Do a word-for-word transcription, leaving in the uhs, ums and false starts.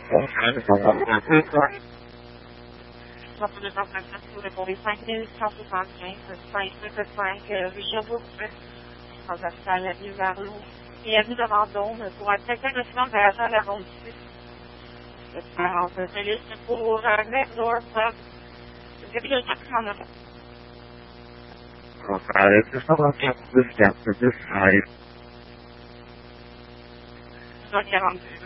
Centre de Jean-François, vous répondez cinq mille cent soixante-quinze, cinq sept cinq, Rivière-Bourg, transversale, avenue vers l'eau, et avenue de Vendôme, pour un secteur de finance voyageur à la ronde six. quarante, c'est liste pour Network Club. Vous avez quelqu'un qui m'en a fait. Friday, just about to this step for this side. cent quarante-deux.